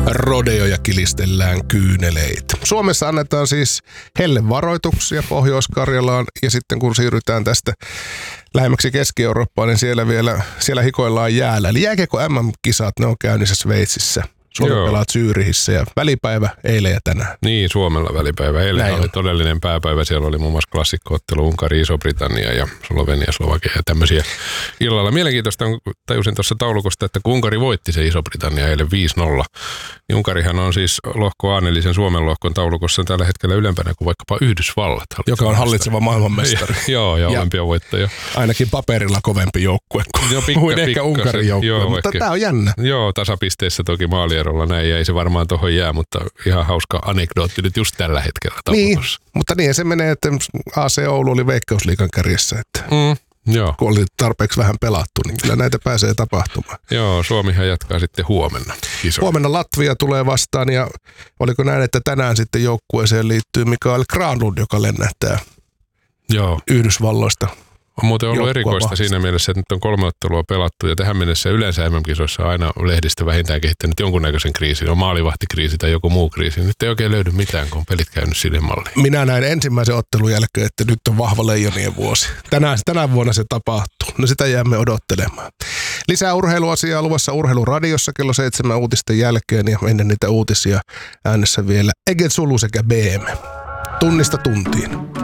rodeoja kilistellään kyyneleitä. Suomessa annetaan siis hellevaroituksia Pohjois-Karjalaan ja sitten kun siirrytään tästä lähemmäksi Keski-Eurooppaan, niin siellä hikoillaan jäällä. Eli jääkiekko MM-kisat, ne on käynnissä Sveitsissä. Suomi pelaa Zyyrihissä ja välipäivä eilen ja tänään. Niin, Suomella välipäivä. Eilen oli todellinen pääpäivä. Siellä oli muun muassa klassikko-ottelu Unkari, Iso-Britannia ja Slovenia, Slovakia ja tämmöisiä illalla. Mielenkiintoista tajusin tuossa taulukosta, että kun Unkari voitti se Iso-Britannia eilen 5-0, niin Unkarihan on siis lohko A, eli sen Suomen lohkon taulukossa tällä hetkellä ylempänä kuin vaikkapa Yhdysvallat. Joka on hallitseva maailmanmestari. Joo, ja olympiavoittaja. Ainakin paperilla kovempi joukkue kuin ehkä Unkarin joukkue, mutta tämä on jännä. Joo, tasapisteissä toki maalierolla näin, ja ei se varmaan tuohon jää, mutta ihan hauska anekdootti nyt just tällä hetkellä taulukossa. Niin, mutta niin se menee, että AC Oulu oli Veikkausliigan kärjessä, että joo. Kun oli tarpeeksi vähän pelattu, niin kyllä näitä pääsee tapahtumaan. Joo, Suomihan jatkaa sitten huomenna. Huomenna Latvia tulee vastaan ja oliko näin, että tänään sitten joukkueeseen liittyy Mikael Granlund, joka lennähtää Yhdysvalloista. On muuten ollut erikoista siinä mielessä, että nyt on 3 ottelua pelattu ja tähän mennessä yleensä MM-kisoissa on aina lehdistö vähintään kehittänyt jonkunnäköisen kriisin. On maalivahtikriisi tai joku muu kriisi. Nyt ei oikein löydy mitään, kun on pelit käynyt sille malliin. Minä näin ensimmäisen ottelun jälkeen, että nyt on vahva leijonien vuosi. Tänä vuonna se tapahtuu. No sitä jäämme odottelemaan. Lisää urheiluasiaa luvassa Urheiluradiossa kello 7 uutisten jälkeen ja ennen niitä uutisia äänessä vielä Eget Sulu sekä BM. Tunnista tuntiin.